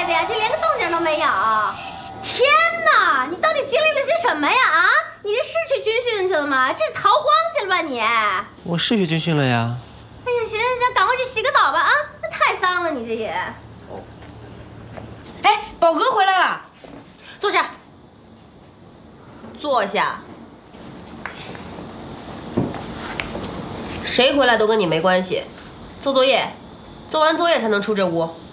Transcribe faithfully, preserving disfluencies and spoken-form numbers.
的呀？这连个动静都没有！天哪，你到底经历了些什么呀？啊，你这是去军训去了吗？这逃荒去了吧你？ 我是去军训了呀。 哎呀，行行行，赶快去洗个澡吧啊！那太脏了，你这也。 哎，宝哥回来了， 坐下。坐下。谁回来都跟你没关系。做作业，做完作业才能出这屋。